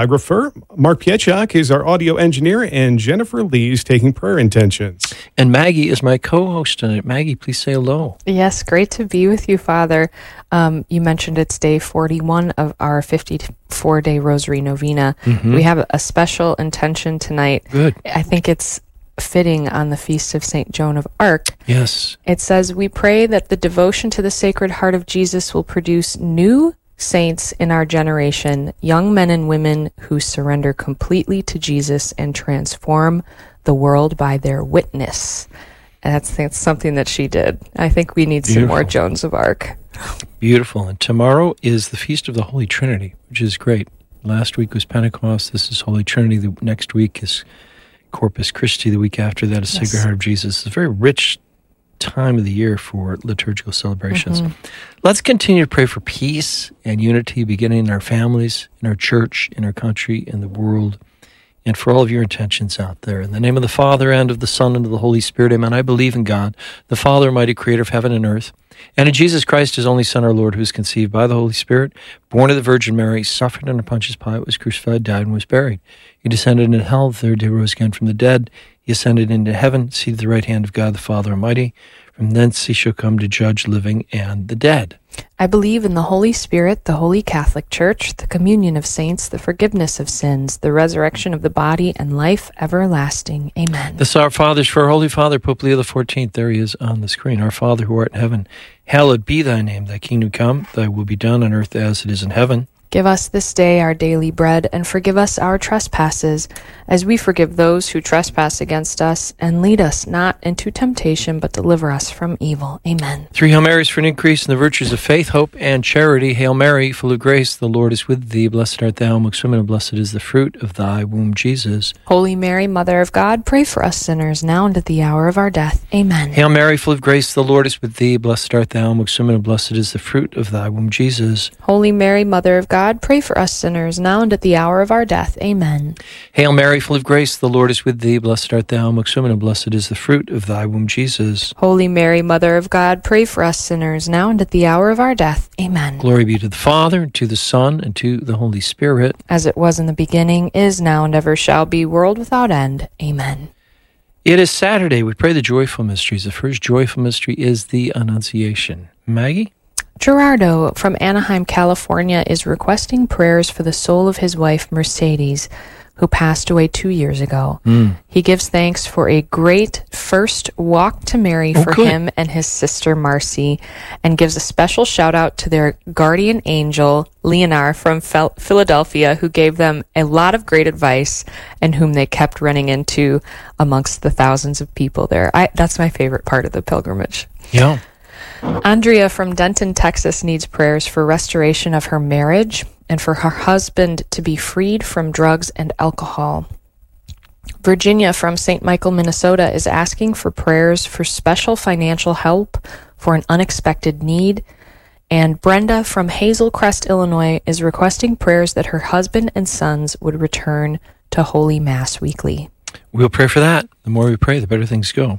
Mark Pietchak is our audio engineer, and Jennifer Lee is taking prayer intentions. And Maggie is my co-host tonight. Maggie, please say hello. Yes, great to be with you, Father. You mentioned it's day 41 of our 54-day Rosary Novena. Mm-hmm. We have a special intention tonight. Good. I think it's fitting on the feast of St. Joan of Arc. Yes. It says, we pray that the devotion to the Sacred Heart of Jesus will produce new saints in our generation, young men and women who surrender completely to Jesus and transform the world by their witness. And that's something that she did. I think we need some more Joans of Arc. Beautiful. And tomorrow is the Feast of the Holy Trinity, which is great. Last week was Pentecost. This is Holy Trinity. The next week is Corpus Christi. The week after that is Sacred Heart of Jesus. It's a very rich time of the year for liturgical celebrations. Mm-hmm. Let's continue to pray for peace and unity, beginning in our families, in our church, in our country, in the world, and for all of your intentions out there. In the name of the Father, and of the Son, and of the Holy Spirit, amen. I believe in God, the Father, Almighty, creator of heaven and earth, and in Jesus Christ, his only Son, our Lord, who was conceived by the Holy Spirit, born of the Virgin Mary, suffered under Pontius Pilate, was crucified, died, and was buried. He descended into hell, the third day rose again from the dead. He ascended into heaven, seated at the right hand of God, the Father Almighty. From thence he shall come to judge living and the dead. I believe in the Holy Spirit, the Holy Catholic Church, the communion of saints, the forgiveness of sins, the resurrection of the body, and life everlasting. Amen. This Our Father is for our Holy Father, Pope Leo XIV. There he is on the screen. Our Father who art in heaven, hallowed be thy name. Thy kingdom come, thy will be done on earth as it is in heaven. Give us this day our daily bread, and forgive us our trespasses, as we forgive those who trespass against us. And lead us not into temptation, but deliver us from evil. Amen. 3 Hail Marys for an increase in the virtues of faith, hope, and charity. Hail Mary, full of grace, the Lord is with thee. Blessed art thou amongst women, and blessed is the fruit of thy womb, Jesus. Holy Mary, Mother of God, pray for us sinners, now and at the hour of our death. Amen. Hail Mary, full of grace, the Lord is with thee. Blessed art thou amongst women, and blessed is the fruit of thy womb, Jesus. Holy Mary, Mother of God, pray for us sinners, now and at the hour of our death. Amen. Hail Mary, full of grace, the Lord is with thee. Blessed art thou amongst women, and blessed is the fruit of thy womb, Jesus. Holy Mary, Mother of God, pray for us sinners, now and at the hour of our death. Amen. Glory be to the Father, and to the Son, and to the Holy Spirit. As it was in the beginning, is now, and ever shall be, world without end. Amen. It is Saturday. We pray the joyful mysteries. The first joyful mystery is the Annunciation. Maggie? Gerardo from Anaheim, California, is requesting prayers for the soul of his wife, Mercedes, who passed away 2 years ago. He gives thanks for a great first walk to Mary for him and his sister, Marcy, and gives a special shout-out to their guardian angel, Leonard from Philadelphia, who gave them a lot of great advice and whom they kept running into amongst the thousands of people there. That's my favorite part of the pilgrimage. Yeah. Andrea from Denton, Texas needs prayers for restoration of her marriage and for her husband to be freed from drugs and alcohol. Virginia from St. Michael, Minnesota is asking for prayers for special financial help for an unexpected need. And Brenda from Hazel Crest, Illinois is requesting prayers that her husband and sons would return to Holy Mass weekly. We'll pray for that. The more we pray, the better things go.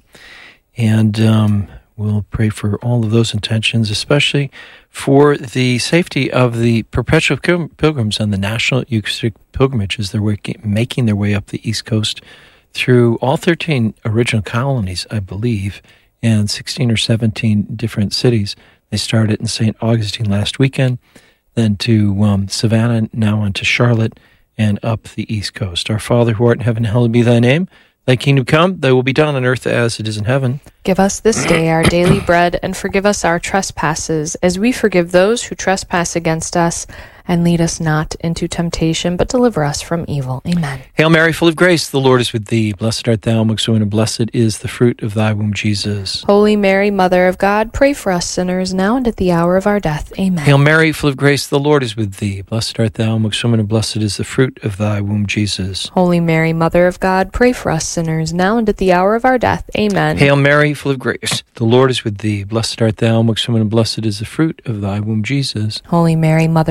And we'll pray for all of those intentions, especially for the safety of the perpetual pilgrims on the National Eucharistic Pilgrimage as they're making their way up the East Coast through all 13 original colonies, I believe, and 16 or 17 different cities. They started in St. Augustine last weekend, then to Savannah, now on to Charlotte, and up the East Coast. Our Father who art in heaven, hallowed be thy name. Thy kingdom come, thy will be done on earth as it is in heaven. Give us this day our daily bread, and forgive us our trespasses, as we forgive those who trespass against us. And lead us not into temptation, but deliver us from evil. Amen. Hail Mary, full of grace, the Lord is with thee. Blessed art thou amongst women, and blessed is the fruit of thy womb, Jesus. Holy Mary, Mother of God, pray for us sinners, now and at the hour of our death. Amen. Hail Mary, full of grace, the Lord is with thee. Blessed art thou amongst women, and blessed is the fruit of thy womb, Jesus. Holy Mary, Mother of God, pray for us sinners, now and at the hour of our death. Amen. Hail Mary, full of grace, the Lord is with thee. Blessed art thou amongst women, and blessed is the fruit of thy womb, Jesus. Holy Mary, Mother of God,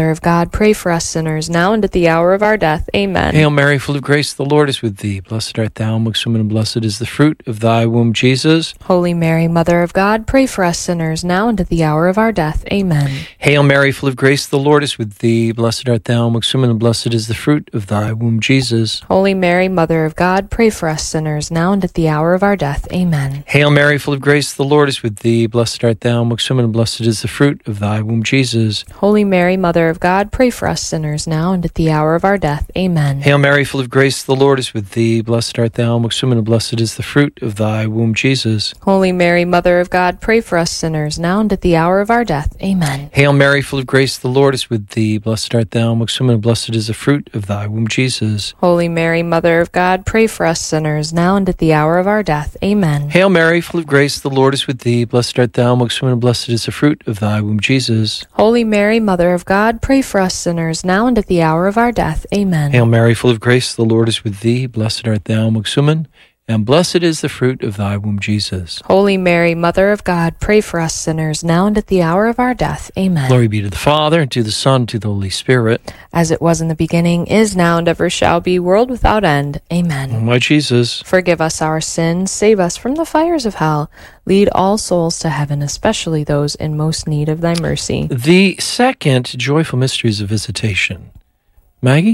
God, pray for us sinners, now and at the hour of our death. Amen. Hail Mary, full of grace, the Lord is with thee. Blessed art thou amongst women, and blessed is the fruit of thy womb, Jesus. Holy Mary, Mother of God, pray for us sinners, now and at the hour of our death. Amen. Hail Mary, full of grace, the Lord is with thee. Blessed art thou amongst women, and blessed is the fruit of thy womb, Jesus. Holy Mary, Mother of God, pray for us sinners, now and at the hour of our death. Amen. Hail Mary, full of grace, the Lord is with thee. Blessed art thou amongst women, and blessed is the fruit of thy womb, Jesus. Holy Mary, Mother of God, pray for us sinners, now and at the hour of our death. Amen. Hail Mary, full of grace, the Lord is with thee. Blessed art thou amongst women, and blessed is the fruit of thy womb, Jesus. Holy Mary, Mother of God, pray for us sinners, now and at the hour of our death. Amen. Hail Mary, full of grace, the Lord is with thee. Blessed art thou amongst women, and blessed is the fruit of thy womb, Jesus. Holy Mary, Mother of God, pray for us sinners, now and at the hour of our death. Amen. Hail Mary, full of grace, the Lord is with thee. Blessed art thou amongst women, and blessed is the fruit of thy womb, Jesus. Holy Mary, Mother of God, pray for us sinners, now and at the hour of our death. Amen. Hail Mary, full of grace, the Lord is with thee. Blessed art thou amongst women, and blessed is the fruit of thy womb, Jesus. Holy Mary, Mother of God, pray for us sinners, now and at the hour of our death. Amen. Glory be to the Father, and to the Son, and to the Holy Spirit. As it was in the beginning, is now, and ever shall be, world without end. Amen. O my Jesus, Forgive us our sins, save us from the fires of hell. Lead all souls to heaven, especially those in most need of thy mercy. the second joyful mystery is a visitation. Maggie?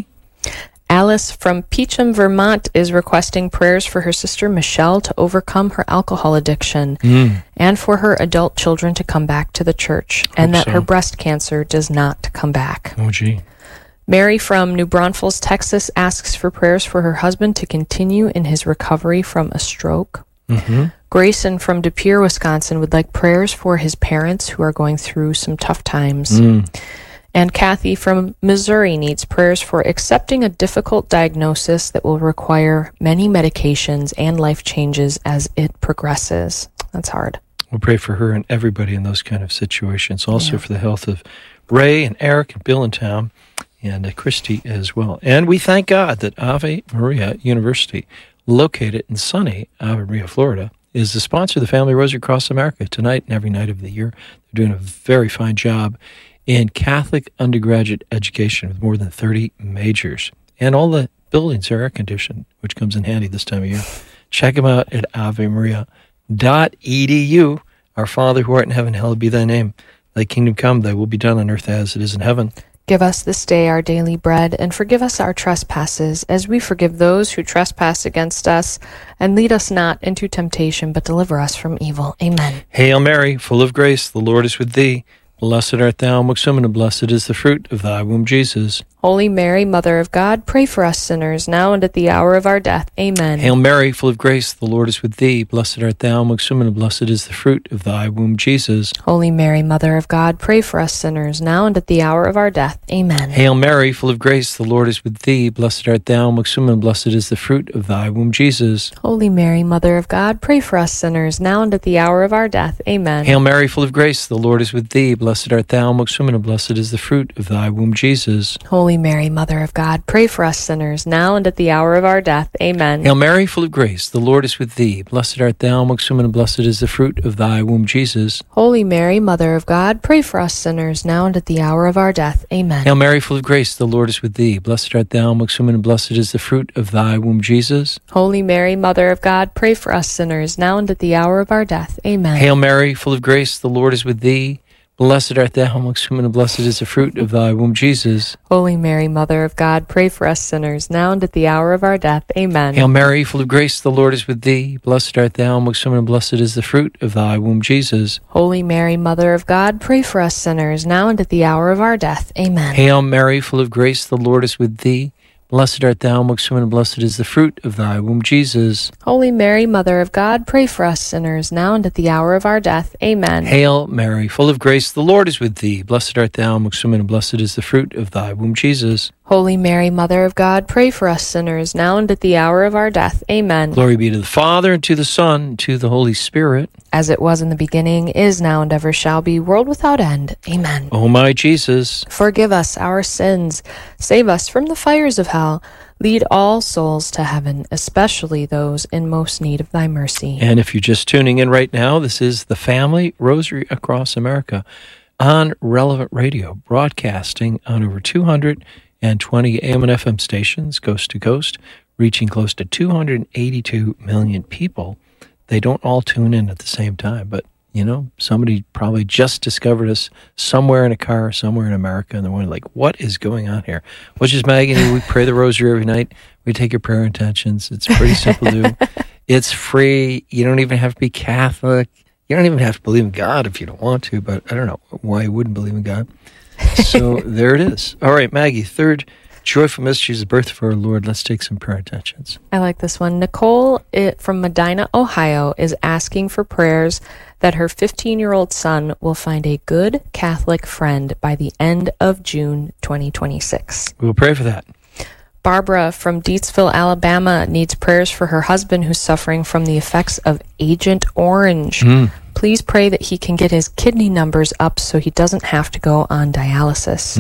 Alice from Peacham, Vermont is requesting prayers for her sister Michelle to overcome her alcohol addiction and for her adult children to come back to the church and that her breast cancer does not come back. Oh, gee. Mary from New Braunfels, Texas asks for prayers for her husband to continue in his recovery from a stroke. Grayson from De Pere, Wisconsin would like prayers for his parents who are going through some tough times. And Kathy from Missouri needs prayers for accepting a difficult diagnosis that will require many medications and life changes as it progresses. That's hard. We'll pray for her and everybody in those kind of situations. Also for the health of Ray and Eric and Bill in town and Christy as well. And we thank God that Ave Maria University, located in sunny Ave Maria, Florida, is the sponsor of the Family Rosary Across America tonight and every night of the year. They're doing a very fine job in Catholic undergraduate education with more than 30 majors. And all the buildings are air-conditioned, which comes in handy this time of year. Check them out at avemaria.edu. Our Father who art in heaven, hallowed be thy name. Thy kingdom come, thy will be done on earth as it is in heaven. Give us this day our daily bread, and forgive us our trespasses, as we forgive those who trespass against us. And lead us not into temptation, but deliver us from evil. Amen. Hail Mary, full of grace, the Lord is with thee. Blessed art thou amongst women, and blessed is the fruit of thy womb, Jesus. Holy Mary, Mother of God, pray for us sinners, now and at the hour of our death. Amen. Hail Mary, full of grace, the Lord is with thee. Blessed art thou amongst women, and blessed is the fruit of thy womb, Jesus. Holy Mary, Mother of God, pray for us sinners, now and at the hour of our death. Amen. Hail Mary, full of grace, the Lord is with thee. Blessed art thou amongst women, and blessed is the fruit of thy womb, Jesus. Holy Mary, Mother of God, pray for us sinners, now and at the hour of our death. Amen. Hail Mary, full of grace, the Lord is with thee. Blessed art thou amongst women, and blessed is the fruit of thy womb, Jesus. Holy Mary, Mother of God, pray for us sinners, now and at the hour of our death. Amen. Hail Mary, full of grace, the Lord is with thee. Blessed art thou amongst women, and blessed is the fruit of thy womb, Jesus. Holy Mary, Mother of God, pray for us sinners, now and at the hour of our death. Amen. Hail Mary, full of grace, the Lord is with thee. Blessed art thou amongst women, and blessed is the fruit of thy womb, Jesus. Holy Mary, Mother of God, pray for us sinners, now and at the hour of our death. Amen. Hail Mary, full of grace, the Lord is with thee. Blessed art thou amongst women, and blessed is the fruit of thy womb, Jesus. Holy Mary, Mother of God, pray for us sinners, now and at the hour of our death. Amen. Hail Mary, full of grace, the Lord is with thee. Blessed art thou amongst women, and blessed is the fruit of thy womb, Jesus. Holy Mary, Mother of God, pray for us sinners, now and at the hour of our death. Amen. Hail Mary, full of grace, the Lord is with thee. Blessed art thou amongst women, and blessed is the fruit of thy womb, Jesus. Holy Mary, Mother of God, pray for us sinners, now and at the hour of our death. Amen. Hail Mary, full of grace, the Lord is with thee. Blessed art thou amongst women, and blessed is the fruit of thy womb, Jesus. Holy Mary, Mother of God, pray for us sinners, now and at the hour of our death. Amen. Glory be to the Father, and to the Son, and to the Holy Spirit. As it was in the beginning, is now, and ever shall be, world without end. Amen. O my Jesus, forgive us our sins, save us from the fires of hell, lead all souls to heaven, especially those in most need of thy mercy. And if you're just tuning in right now, this is the Family Rosary Across America. on Relevant Radio, broadcasting on over 220 AM and FM stations, coast to coast, reaching close to 282 million people. They don't all tune in at the same time, but somebody probably just discovered us somewhere in a car, somewhere in America, and they're wondering, like, what is going on here? Which is Maggie and we pray the rosary every night. We take your prayer intentions. It's pretty simple to do. It's free. You don't even have to be Catholic. You don't even have to believe in God if you don't want to, but I don't know why you wouldn't believe in God. So there it is. All right, Maggie, third joyful mystery is the birth of our Lord. Let's take some prayer intentions. I like this one. Nicole from Medina, Ohio, is asking for prayers that her 15-year-old son will find a good Catholic friend by the end of June 2026. We'll pray for that. Barbara from Deatsville, Alabama, needs prayers for her husband who's suffering from the effects of Agent Orange. Please pray that he can get his kidney numbers up so he doesn't have to go on dialysis.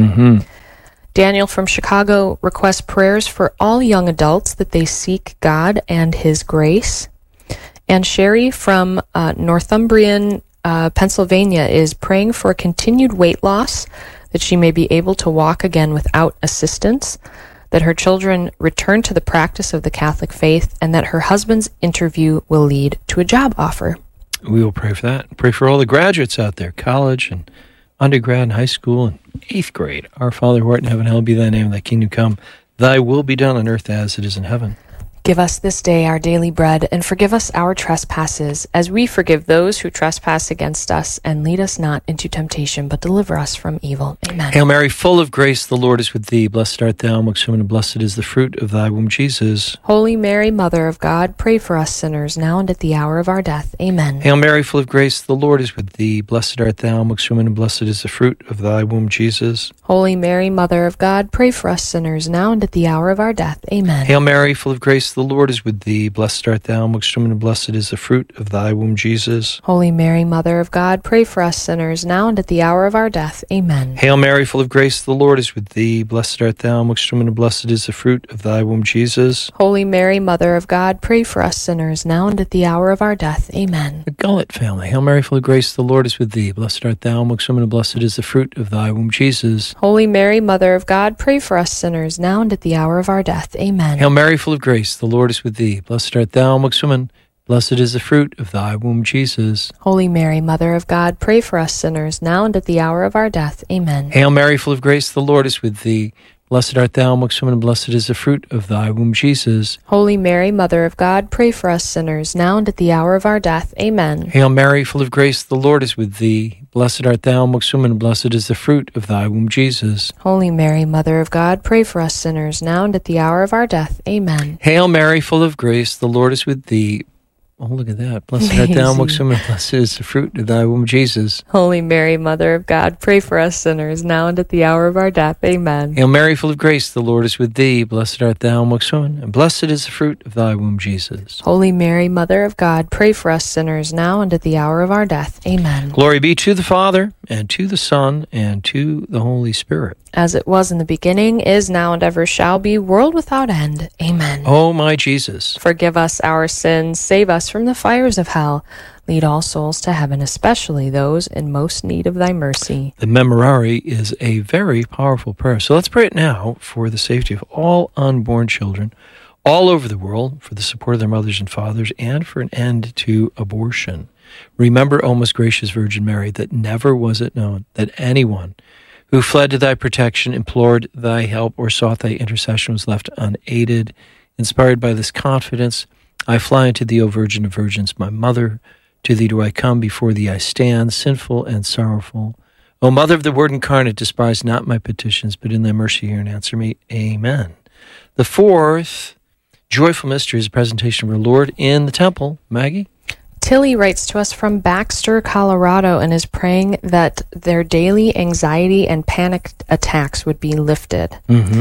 Daniel from Chicago requests prayers for all young adults that they seek God and His grace. And Sherry from Northumbrian, Pennsylvania, is praying for continued weight loss, that she may be able to walk again without assistance, that her children return to the practice of the Catholic faith, and that her husband's interview will lead to a job offer. We will pray for that. Pray for all the graduates out there, college and undergrad and high school and 8th grade. Our Father who art in heaven, hallowed be thy name, thy kingdom come. Thy will be done on earth as it is in heaven. Give us this day our daily bread, and forgive us our trespasses, as we forgive those who trespass against us. And lead us not into temptation, but deliver us from evil. Amen. Hail Mary, full of grace, the Lord is with thee. Blessed art thou amongst women, and blessed is the fruit of thy womb, Jesus. Holy Mary, Mother of God, pray for us sinners, now and at the hour of our death. Amen. Hail Mary, full of grace, the Lord is with thee. Blessed art thou amongst women, and blessed is the fruit of thy womb, Jesus. Holy Mary, Mother of God, pray for us sinners, now and at the hour of our death. Amen. Hail Mary, full of grace, the Lord is with thee. Blessed art thou amongst women, and blessed is the fruit of thy womb, Jesus. Holy Mary, Mother of God, pray for us sinners, now and at the hour of our death. Amen. Hail Mary, full of grace, the Lord is with thee. Blessed art thou amongst women, and blessed is the fruit of thy womb, Jesus. Holy Mary, Mother of God, pray for us sinners, now and at the hour of our death. Amen. The Gullet family. Hail Mary, full of grace, the Lord is with thee. Blessed art thou amongst women, and blessed is the fruit of thy womb, Jesus. Holy Mary, Mother of God, pray for us sinners, now and at the hour of our death. Amen. Hail Mary, full of grace, the Lord is with thee. Blessed art thou amongst women, blessed is the fruit of thy womb, Jesus. Holy Mary, Mother of God, pray for us sinners, now and at the hour of our death. Amen. Hail Mary, full of grace, the Lord is with thee. Blessed art thou amongst women, and blessed is the fruit of thy womb, Jesus. Holy Mary, Mother of God, pray for us sinners, now and at the hour of our death. Amen. Hail Mary, full of grace, the Lord is with thee. Blessed art thou amongst women, and blessed is the fruit of thy womb, Jesus. Holy Mary, Mother of God, pray for us sinners, now and at the hour of our death. Amen. Hail Mary, full of grace, the Lord is with thee. Oh, look at that. Blessed art thou amongst women, blessed is the fruit of thy womb, Jesus. Holy Mary, Mother of God, pray for us sinners, now and at the hour of our death. Amen. Hail Mary, full of grace, the Lord is with thee. Blessed art thou amongst women, and blessed is the fruit of thy womb, Jesus. Holy Mary, Mother of God, pray for us sinners, now and at the hour of our death. Amen. Glory be to the Father, and to the Son, and to the Holy Spirit. As it was in the beginning, is now, and ever shall be, world without end. Amen. O my Jesus, forgive us our sins, save us from the fires of hell, lead all souls to heaven, especially those in most need of thy mercy. The Memorare is a very powerful prayer. So let's pray it now for the safety of all unborn children all over the world, for the support of their mothers and fathers, and for an end to abortion. Remember, O most gracious Virgin Mary, that never was it known that anyone who fled to thy protection, implored thy help, or sought thy intercession was left unaided. Inspired by this confidence, I fly unto thee, O Virgin of Virgins, my mother. To thee do I come, before thee I stand, sinful and sorrowful. O Mother of the Word incarnate, despise not my petitions, but in thy mercy hear and answer me. Amen. The fourth joyful mystery is the presentation of our Lord in the temple. Maggie? Tilly writes to us from Baxter, Colorado, and is praying that their daily anxiety and panic attacks would be lifted.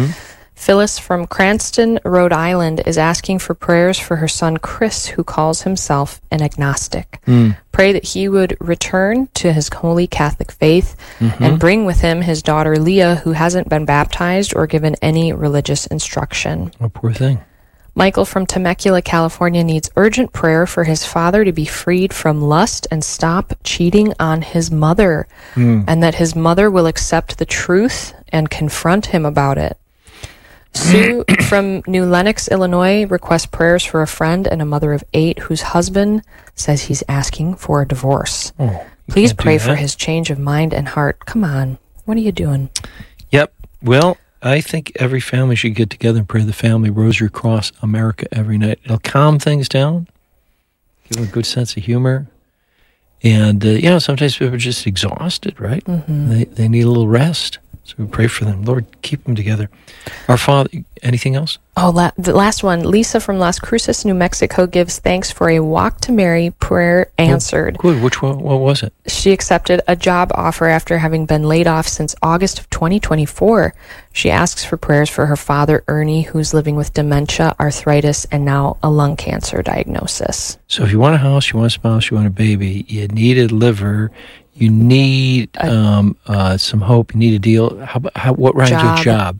Phyllis from Cranston, Rhode Island, is asking for prayers for her son Chris, who calls himself an agnostic. Pray that he would return to his holy Catholic faith and bring with him his daughter Leah, who hasn't been baptized or given any religious instruction. Oh, poor thing. Michael from Temecula, California needs urgent prayer for his father to be freed from lust and stop cheating on his mother, and that his mother will accept the truth and confront him about it. Sue from New Lenox, Illinois requests prayers for a friend and a mother of 8 whose husband says he's asking for a divorce. Please pray for his change of mind and heart. Come on. What are you doing? Yep. Well, I think every family should get together and pray the family rosary across America every night. It'll calm things down, give them a good sense of humor. And, sometimes people are just exhausted, right? They need a little rest. So we pray for them. Lord, keep them together. Our Father, anything else? The last one. Lisa from Las Cruces, New Mexico gives thanks for a Walk to Mary prayer answered. Good. Which one? What was it? She accepted a job offer after having been laid off since August of 2024. She asks for prayers for her father, Ernie, who's living with dementia, arthritis, and now a lung cancer diagnosis. So if you want a house, you want a spouse, you want a baby, you need a liver, you need some hope, you need a deal. What rhymes with job?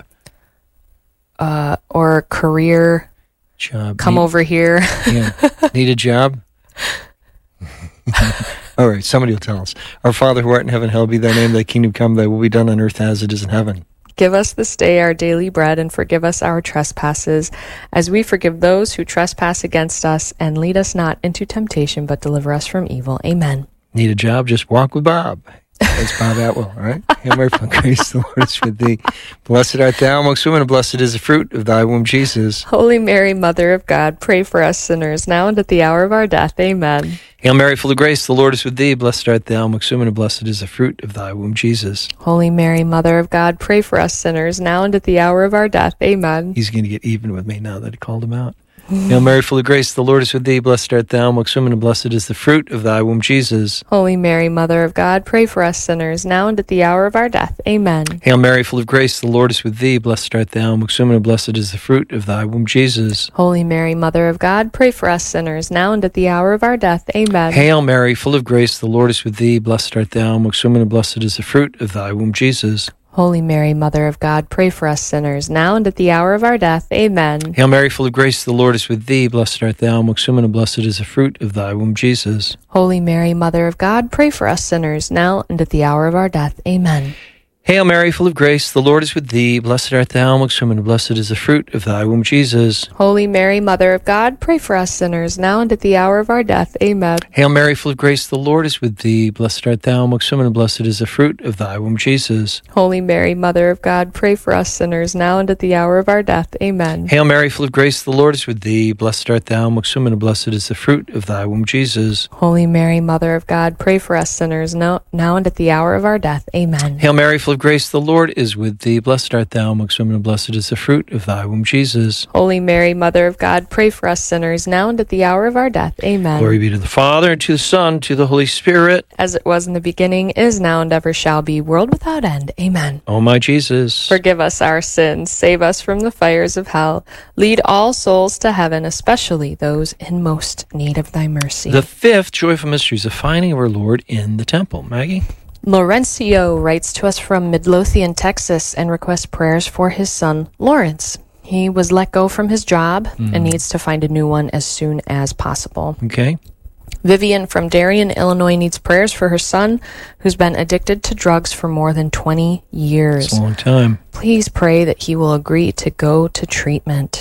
Or career. Job. Come over here. Yeah. Need a job? All right, somebody will tell us. Our Father who art in heaven, hallowed be thy name, thy kingdom come, thy will be done on earth as it is in heaven. Give us this day our daily bread, and forgive us our trespasses, as we forgive those who trespass against us. And lead us not into temptation, but deliver us from evil. Amen. Need a job? Just walk with Bob. That's Bob Atwell, all right? Hail Mary, full of grace, the Lord is with thee. Blessed art thou amongst women, and blessed is the fruit of thy womb, Jesus. Holy Mary, Mother of God, pray for us sinners, now and at the hour of our death. Amen. Hail Mary, full of grace, the Lord is with thee. Blessed art thou amongst women, and blessed is the fruit of thy womb, Jesus. Holy Mary, Mother of God, pray for us sinners, now and at the hour of our death. Amen. He's going to get even with me now that I called him out. Hail Mary, full of grace, the Lord is with thee. Blessed art thou amongst women, and blessed is the fruit of thy womb, Jesus. Holy Mary, Mother of God, pray for us sinners, now and at the hour of our death. Amen. Hail Mary, full of grace, the Lord is with thee. Blessed art thou amongst women, and blessed is the fruit of thy womb, Jesus. Holy Mary, Mother of God, pray for us sinners, now and at the hour of our death. Amen. Hail Mary, full of grace, the Lord is with thee. Blessed art thou amongst women, and blessed is the fruit of thy womb, Jesus. Holy Mary, Mother of God, pray for us sinners, now and at the hour of our death. Amen. Hail Mary, full of grace, the Lord is with thee. Blessed art thou amongst women, and blessed is the fruit of thy womb, Jesus. Holy Mary, Mother of God, pray for us sinners, now and at the hour of our death. Amen. Hail Mary, full of grace, the Lord is with thee. Blessed art thou amongst women, and blessed is the fruit of thy womb, Jesus. Holy Mary, Mother of God, pray for us sinners, now and at the hour of our death. Amen. Hail Mary, full of grace, the Lord is with thee. Blessed art thou amongst women, and blessed is the fruit of thy womb, Jesus. Holy Mary, Mother of God, pray for us sinners, now and at the hour of our death. Amen. Hail Mary, full of grace, the Lord is with thee. Blessed art thou amongst women, and blessed is the fruit of thy womb, Jesus. Holy Mary, Mother of God, pray for us sinners, now and at the hour of our death. Amen. Hail Mary, full of grace, the Lord is with thee. Blessed art thou amongst women, and blessed is the fruit of thy womb, Jesus. Holy Mary, Mother of God, pray for us sinners, now and at the hour of our death. Amen. Glory be to the Father, and to the Son, and to the Holy Spirit. As it was in the beginning, is now, and ever shall be, world without end. Amen. O my Jesus, forgive us our sins, save us from the fires of hell, lead all souls to heaven, especially those in most need of thy mercy. The fifth joyful mystery is the finding of our Lord in the temple. Maggie? Laurencio writes to us from Midlothian, Texas, and requests prayers for his son, Lawrence. He was let go from his job and needs to find a new one as soon as possible. Okay. Vivian from Darien, Illinois, needs prayers for her son, who's been addicted to drugs for more than 20 years. It's a long time. Please pray that he will agree to go to treatment.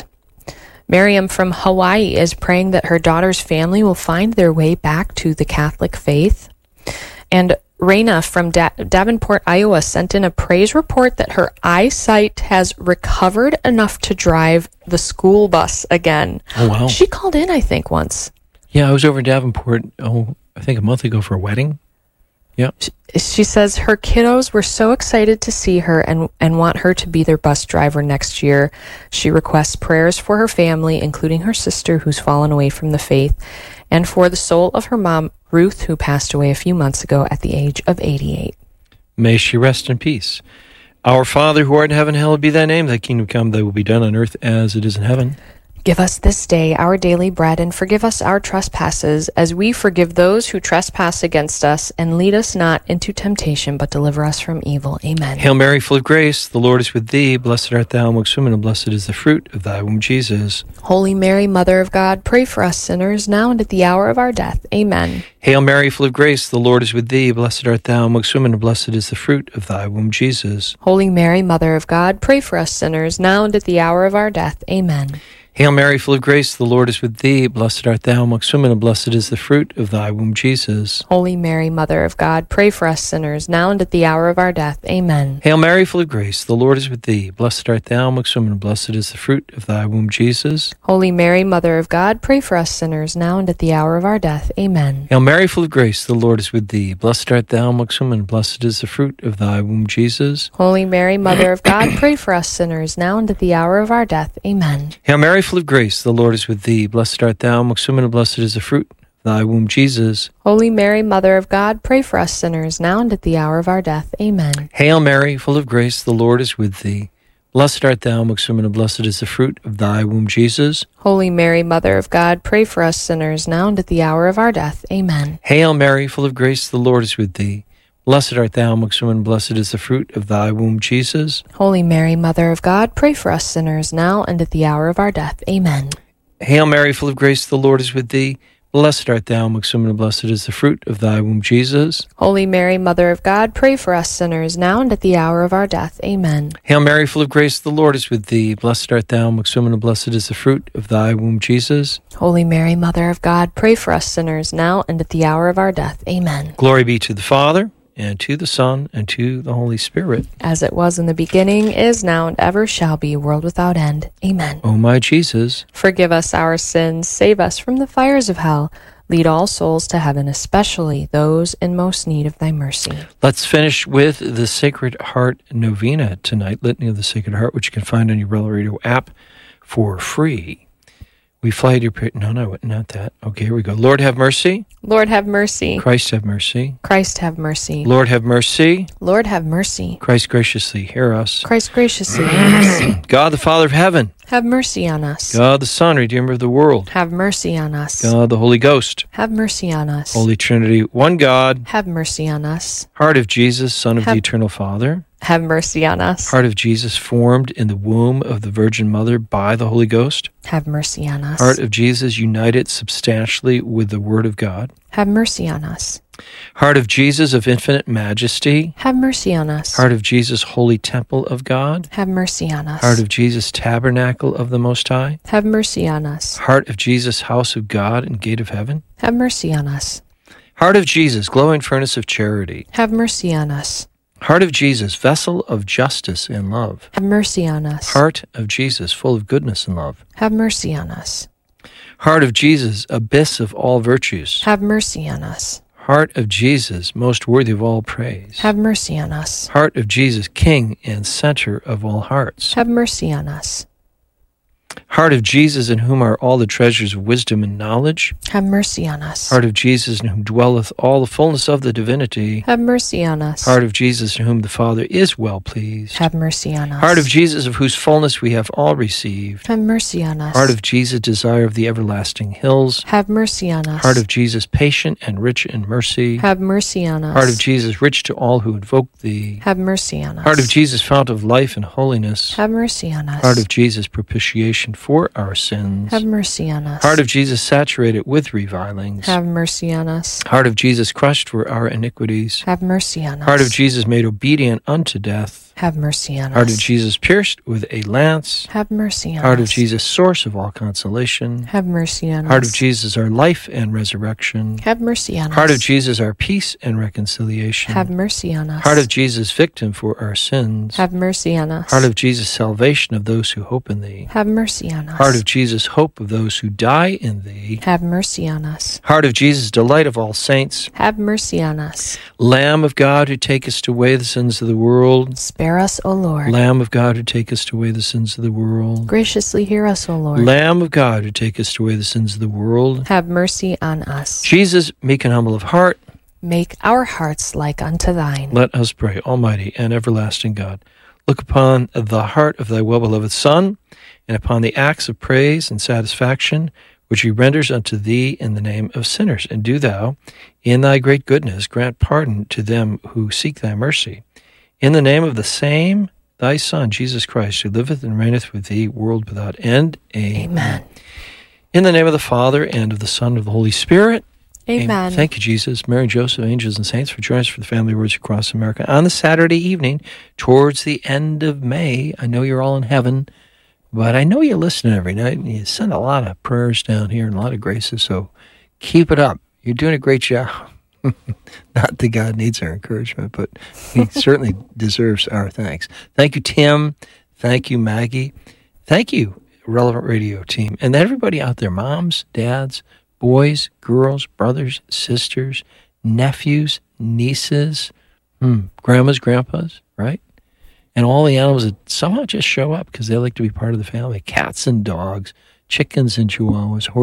Miriam from Hawaii is praying that her daughter's family will find their way back to the Catholic faith. And Raina from Davenport, Iowa, sent in a praise report that her eyesight has recovered enough to drive the school bus again. Oh, wow. She called in, I think, once. Yeah, I was over in Davenport, I think a month ago for a wedding. Yeah. She says her kiddos were so excited to see her and want her to be their bus driver next year. She requests prayers for her family, including her sister who's fallen away from the faith, and for the soul of her mom, Ruth, who passed away a few months ago at the age of 88. May she rest in peace. Our Father who art in heaven, hallowed be thy name. Thy kingdom come, thy will be done on earth as it is in heaven. Give us this day our daily bread, and forgive us our trespasses, as we forgive those who trespass against us. And lead us not into temptation, but deliver us from evil. Amen. Hail Mary, full of grace, the Lord is with thee. Blessed art thou amongst women, and blessed is the fruit of thy womb, Jesus. Holy Mary, Mother of God, pray for us sinners, now and at the hour of our death. Amen. Hail Mary, full of grace, the Lord is with thee. Blessed art thou amongst women, and blessed is the fruit of thy womb, Jesus. Holy Mary, Mother of God, pray for us sinners, now and at the hour of our death. Amen. Hail Mary, full of grace, the Lord is with thee. Blessed art thou amongst women, and blessed is the fruit of thy womb, Jesus. Holy Mary, Mother of God, pray for us sinners, now and at the hour of our death. Amen. Hail Mary, full of grace, the Lord is with thee. Blessed art thou amongst women, and blessed is the fruit of thy womb, Jesus. Holy Mary, Mother of God, pray for us sinners, now and at the hour of our death. Amen. Hail Mary, full of grace, the Lord is with thee. Blessed art thou amongst women, and blessed is the fruit of thy womb, Jesus. Holy Mary, Mother of God, pray for us sinners, now and at the hour of our death. Amen. Hail Mary, full of grace, the Lord is with thee. Blessed art thou amongst women, and blessed is the fruit of thy womb, Jesus. Holy Mary, Mother of God, pray for us sinners, now and at the hour of our death. Amen. Hail Mary, full of grace, the Lord is with thee. Blessed art thou amongst women, and blessed is the fruit of thy womb, Jesus. Holy Mary, Mother of God, pray for us sinners, now and at the hour of our death. Amen. Hail Mary, full of grace, the Lord is with thee. Blessed art thou amongst women, and blessed is the fruit of thy womb, Jesus. Holy Mary, Mother of God, pray for us sinners, now and at the hour of our death. Amen. Hail Mary, full of grace, the Lord is with thee. Blessed art thou amongst women, and blessed is the fruit of thy womb, Jesus. Holy Mary, Mother of God, pray for us sinners, now and at the hour of our death. Amen. Hail Mary, full of grace, the Lord is with thee. Blessed art thou amongst women, and blessed is the fruit of thy womb, Jesus. Holy Mary, Mother of God, pray for us sinners, now and at the hour of our death. Amen. Glory be to the Father, and to the Son, and to the Holy Spirit. As it was in the beginning, is now, and ever shall be, world without end. Amen. O my Jesus, Forgive us our sins, save us from the fires of hell. Lead all souls to heaven, especially those in most need of thy mercy. let's finish with the Sacred Heart Novena tonight, Litany of the Sacred Heart, which you can find on your Rebel Radio app for free. We fly to your prayer. No, not that. Okay, here we go. Lord, have mercy. Lord, have mercy. Christ, have mercy. Christ, have mercy. Lord, have mercy. Lord, have mercy. Christ, graciously hear us. Christ, graciously hear us. God, the Father of heaven. Have mercy on us. God, the Son, Redeemer of the world. Have mercy on us. God, the Holy Ghost. Have mercy on us. Holy Trinity, one God. Have mercy on us. Heart of Jesus, Son of the Eternal Father. Have mercy on us. Heart of Jesus, formed in the womb of the Virgin Mother by the Holy Ghost. Have mercy on us. Heart of Jesus, united substantially with the Word of God. Have mercy on us. Heart of Jesus of infinite majesty. Have mercy on us. Heart of Jesus, holy temple of God. Have mercy on us. Heart of Jesus, tabernacle of the Most High. Have mercy on us. Heart of Jesus, house of God and gate of heaven. Have mercy on us. Heart of Jesus, glowing furnace of charity. Have mercy on us. Heart of Jesus, vessel of justice and love. Have mercy on us. Heart of Jesus, full of goodness and love. Have mercy on us. Heart of Jesus, abyss of all virtues. Have mercy on us. Heart of Jesus, most worthy of all praise. Have mercy on us. Heart of Jesus, King and center of all hearts. Have mercy on us. Heart of Jesus, in whom are all the treasures of wisdom and knowledge. Have mercy on us. Heart of Jesus, in whom dwelleth all the fullness of the divinity. Have mercy on us. Heart of Jesus, in whom the Father is well pleased. Have mercy on us. Heart of Jesus, of whose fullness we have all received. Have mercy on us. Heart of Jesus, desire of the everlasting hills. Have mercy on us. Heart of Jesus, patient and rich in mercy. Have mercy on us. Heart of Jesus, rich to all who invoke thee. Have mercy on us. Heart of Jesus, fount of life and holiness. Have mercy on us. Heart of Jesus, propitiation for our sins. Have mercy on us. Heart of Jesus, saturated with revilings. Have mercy on us. Heart of Jesus, crushed for our iniquities. Have mercy on us. Heart of Jesus, made obedient unto death. Have mercy on us. Heart of Jesus, pierced with a lance. Have mercy on us. Heart of Jesus, source of all consolation. Have mercy on us. Heart of Jesus, our life and resurrection. Have mercy on us. Heart of Jesus, our peace and reconciliation. Have mercy on us. Heart of Jesus, victim for our sins. Have mercy on us. Heart of Jesus, salvation of those who hope in thee. Have mercy on us. Heart of Jesus, hope of those who die in thee. Have mercy on us. Heart of Jesus, delight of all saints. Have mercy on us. Lamb of God, who takest away the sins of the world. Spare us, O Lord. Lamb of God, who takest away the sins of the world. Graciously hear us, O Lord. Lamb of God, who takest away the sins of the world. Have mercy on us. Jesus, meek and humble of heart. Make our hearts like unto thine. Let us pray. Almighty and everlasting God, Look upon the heart of thy well-beloved Son, and upon the acts of praise and satisfaction which he renders unto thee in the name of sinners. And do thou, in thy great goodness, grant pardon to them who seek thy mercy. In the name of the same thy Son, Jesus Christ, who liveth and reigneth with thee, world without end. Amen. In the name of the Father, and of the Son, and of the Holy Spirit. Amen. Thank you, Jesus, Mary, Joseph, angels, and saints for joining us for the Family Words Across America on the Saturday evening towards the end of May. I know you're all in heaven, but I know you listen every night, and you send a lot of prayers down here and a lot of graces, so keep it up. You're doing a great job. Not that God needs our encouragement, but he certainly deserves our thanks. Thank you, Tim. Thank you, Maggie. Thank you, Relevant Radio team. And everybody out there, moms, dads, boys, girls, brothers, sisters, nephews, nieces, grandmas, grandpas, right? And all the animals that somehow just show up because they like to be part of the family. Cats and dogs, chickens and chihuahuas,